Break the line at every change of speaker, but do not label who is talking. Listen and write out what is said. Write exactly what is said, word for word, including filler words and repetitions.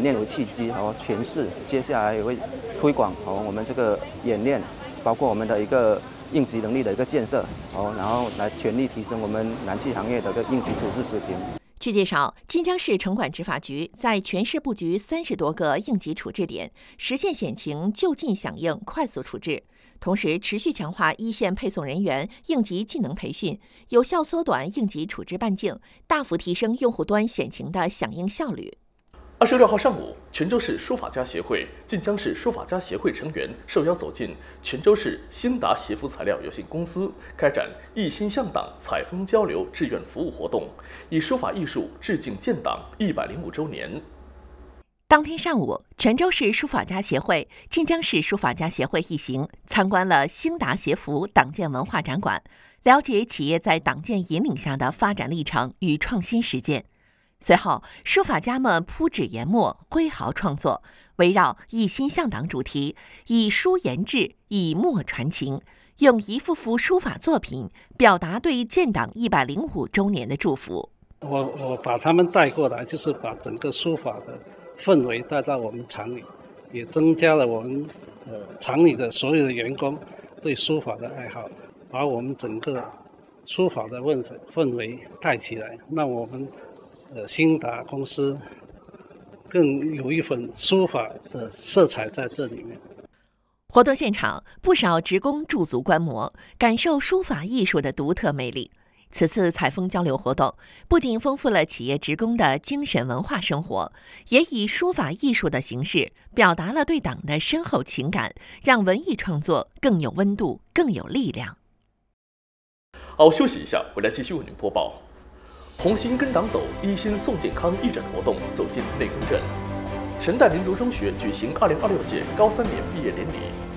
练为契机，然后诠释接下来也会推广哦我们这个演练，包括我们的一个应急能力的一个建设哦，然后来全力提升我们燃气行业的一个应急处置水平。
据介绍，晋江市城管执法局在全市布局三十多个应急处置点，实现险情就近响应、快速处置。同时，持续强化一线配送人员应急技能培训，有效缩短应急处置半径，大幅提升用户端险情的响应效率。
二十六号上午，泉州市书法家协会、晋江市书法家协会成员受邀走进泉州市兴达协服材料有限公司，开展一心向党采风交流志愿服务活动，以书法艺术致敬建党一百零五周年。
当天上午，泉州市书法家协会、晋江市书法家协会一行参观了兴达协服党建文化展馆，了解企业在党建引领下的发展历程与创新实践。随后，书法家们铺纸研墨，挥毫创作，围绕“一心向党”主题，以书言志，以墨传情，用一幅幅书法作品表达对建党一百零五周年的祝福。
我我把他们带过来，就是把整个书法的氛围带到我们厂里，也增加了我们呃厂里的所有的员工对书法的爱好，把我们整个书法的氛氛围带起来，让我们呃兴达公司更有一份书法的色彩在这里面。
活动现场，不少职工驻足观摩，感受书法艺术的独特魅力。此次采风交流活动不仅丰富了企业职工的精神文化生活，也以书法艺术的形式表达了对党的深厚情感，让文艺创作更有温度、更有力量。
好，休息一下，回来继续为您播报。同心跟党走，一心送健康义诊活动走进内宫镇。陈代民族中学举行二零二六届高三年毕业典礼。